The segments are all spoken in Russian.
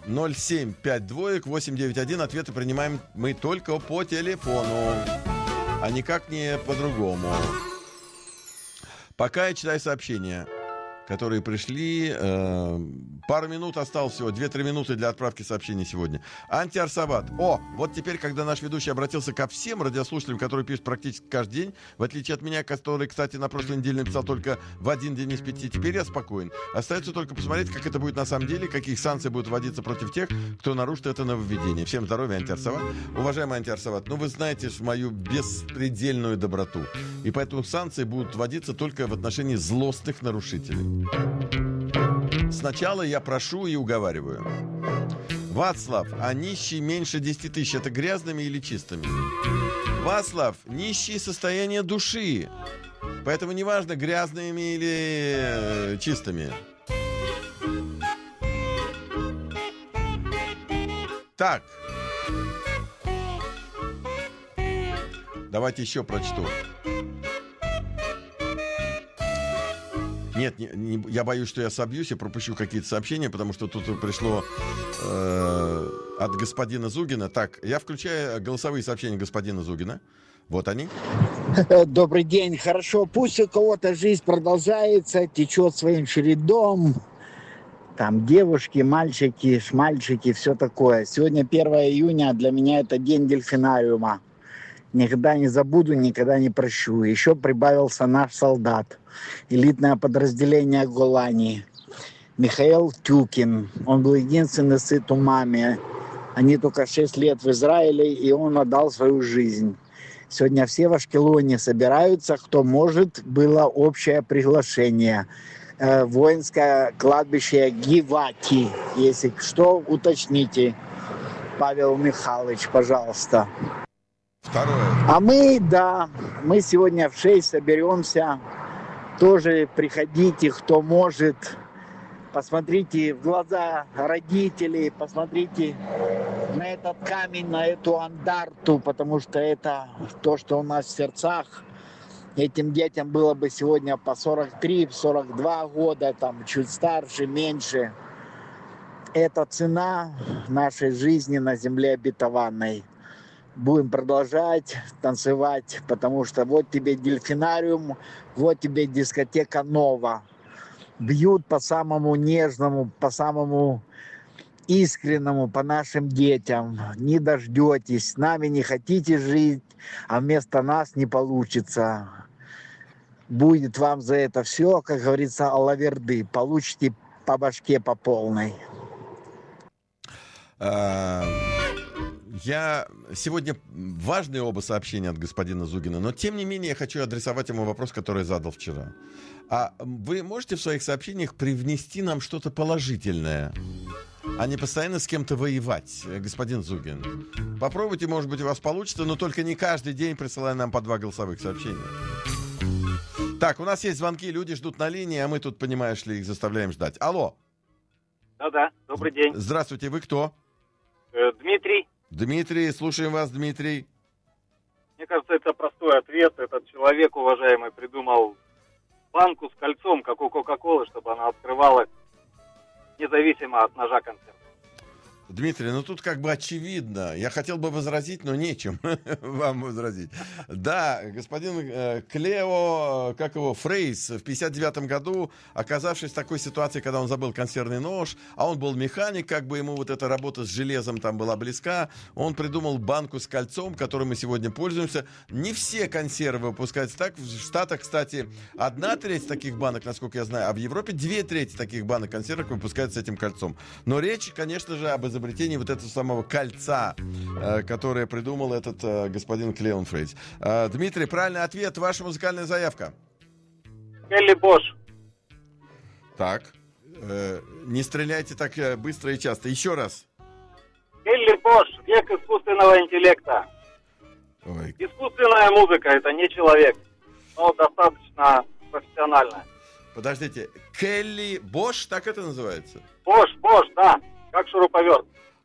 0752-891. Ответы принимаем мы только по телефону, а никак не по-другому. Пока я читаю сообщения, которые пришли. Пару минут осталось всего, 2-3 минуты для отправки сообщений сегодня. Антиарсабат. Вот теперь, когда наш ведущий обратился ко всем радиослушателям, которые пишут практически каждый день, в отличие от меня, который, кстати, на прошлой неделе написал только в один день из 5, теперь я спокоен. Остается только посмотреть, как это будет на самом деле, каких санкций будут вводиться против тех, кто нарушит это нововведение. Всем здоровья, Антиарсабат. Уважаемый Антиарсабат, вы знаете мою беспредельную доброту. И поэтому санкции будут вводиться только в отношении злостных нарушителей. Сначала я прошу и уговариваю. Вацлав, а нищие меньше 10 тысяч, это грязными или чистыми? Вацлав, нищие состояние души. Поэтому неважно, грязными или чистыми. Так. Давайте еще прочту. Нет, я боюсь, что я собьюсь и пропущу какие-то сообщения, потому что тут пришло от господина Зугина. Так, я включаю голосовые сообщения господина Зугина. Вот они. Добрый день. Хорошо, пусть у кого-то жизнь продолжается, течет своим чередом. Там девушки, мальчики, шмальчики, все такое. Сегодня 1 июня, для меня это день дельфинариума. Никогда не забуду, никогда не прощу. Еще прибавился наш солдат. Элитное подразделение Голани. Михаил Тюкин. Он был единственный сыт у мамы. Они только 6 лет в Израиле, и он отдал свою жизнь. Сегодня все в Ашкелоне собираются, кто может. Было общее приглашение. Воинское кладбище Гивати. Если что, уточните. Павел Михайлович, пожалуйста. Второе. А мы сегодня в 6 соберемся. Тоже приходите, кто может. Посмотрите в глаза родителей, посмотрите на этот камень, на эту андарту, потому что это то, что у нас в сердцах. Этим детям было бы сегодня по 43-42 года, там чуть старше, меньше. Это цена нашей жизни на земле обетованной. Будем продолжать танцевать, потому что вот тебе дельфинариум, вот тебе дискотека Нова. Бьют по самому нежному, по самому искреннему, по нашим детям. Не дождетесь, с нами не хотите жить, а вместо нас не получится. Будет вам за это все, как говорится, алаверды. Получите по башке по полной. Сегодня важные оба сообщения от господина Зугина, но тем не менее я хочу адресовать ему вопрос, который я задал вчера. А вы можете в своих сообщениях привнести нам что-то положительное, а не постоянно с кем-то воевать, господин Зугин? Попробуйте, может быть, у вас получится, но только не каждый день присылая нам по 2 голосовых сообщения. Так, у нас есть звонки, люди ждут на линии, а мы тут, понимаешь ли, их заставляем ждать. Алло. Да, добрый день. Здравствуйте, вы кто? Дмитрий. Дмитрий, слушаем вас, Дмитрий. Мне кажется, это простой ответ. Этот человек, уважаемый, придумал банку с кольцом, как у Кока-Колы, чтобы она открывалась независимо от ножа консервы. Дмитрий, ну тут как бы очевидно. Я хотел бы возразить, но нечем вам возразить. Да, господин Клео, как его, Фрейс, в 59 году, оказавшись в такой ситуации, когда он забыл консервный нож, а он был механик, как бы ему вот эта работа с железом там была близка, он придумал банку с кольцом, которой мы сегодня пользуемся. Не все консервы выпускаются так. В Штатах, кстати, 1/3 таких банок, насколько я знаю, а в Европе 2/3 таких банок консервов выпускаются с этим кольцом. Но речь, конечно же, об изобретении вот этого самого кольца, которое придумал этот господин Клеон Фрейс. Дмитрий, правильный ответ. Ваша музыкальная заявка. Келли Бош. Так. Не стреляйте так быстро и часто. Еще раз. Келли Бош. Век искусственного интеллекта. Ой. Искусственная музыка — это не человек, но достаточно профессиональная. Подождите. Келли Бош, так это называется? Бош, да. Как шуруповерт.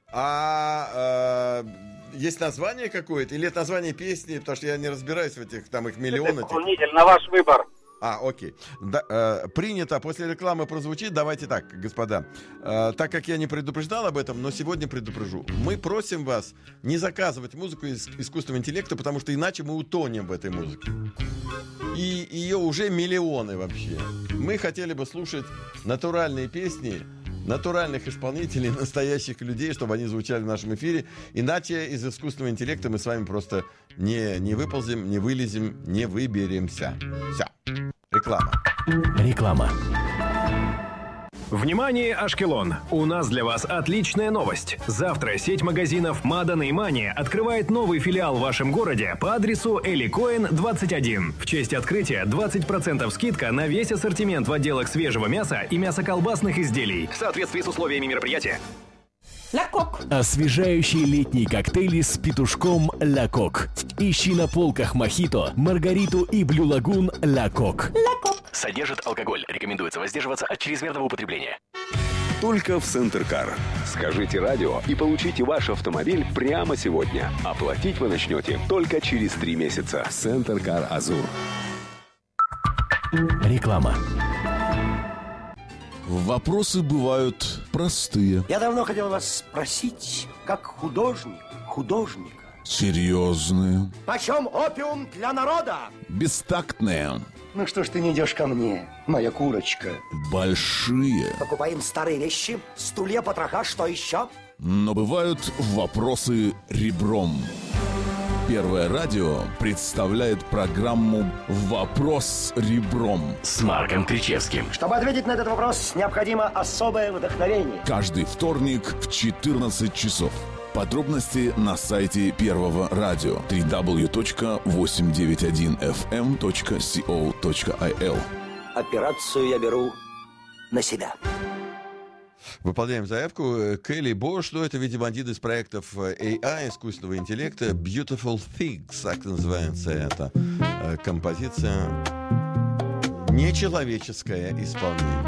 Есть название какое-то? Или это название песни? Потому что я не разбираюсь в этих, там их миллионы. Это исполнитель, на ваш выбор. Окей. Принято. После рекламы прозвучит. Давайте так, господа. Так как я не предупреждал об этом, но сегодня предупрежу. Мы просим вас не заказывать музыку из искусственного интеллекта, потому что иначе мы утонем в этой музыке. И ее уже миллионы вообще. Мы хотели бы слушать натуральные песни, натуральных исполнителей, настоящих людей, чтобы они звучали в нашем эфире. Иначе из искусственного интеллекта мы с вами просто не выползем, не вылезем, не выберемся. Все. Реклама. Внимание, Ашкелон! У нас для вас отличная новость. Завтра сеть магазинов Мадан и Мани открывает новый филиал в вашем городе по адресу Эликоин 21. В честь открытия 20% скидка на весь ассортимент в отделах свежего мяса и мясоколбасных изделий. В соответствии с условиями мероприятия. Ля Кок. Освежающие летние коктейли с петушком Ля Кок. Ищи на полках мохито, маргариту и блю лагун Ля Кок. Ля Кок. Содержит алкоголь. Рекомендуется воздерживаться от чрезмерного употребления. Только в Центркар. Скажите радио и получите ваш автомобиль прямо сегодня. Оплатить вы начнете только через 3 месяца. Центркар Азур. Реклама. Вопросы бывают простые. Я давно хотел вас спросить, как художника. Серьезные. Почем опиум для народа? Бестактные. Ну что ж ты не идешь ко мне, моя курочка? Большие. Покупаем старые вещи, стулья, потроха, что еще? Но бывают вопросы ребром. Первое радио представляет программу «Вопрос ребром» С Марком Кричевским. Чтобы ответить на этот вопрос, необходимо особое вдохновение. Каждый вторник в 14 часов. Подробности на сайте Первого радио www.891fm.co.il. Операцию я беру на себя. Выполняем заявку. Келли Бош, что это, видимо, один из проектов AI, искусственного интеллекта. Beautiful Things, так называется эта композиция. Нечеловеческое исполнение.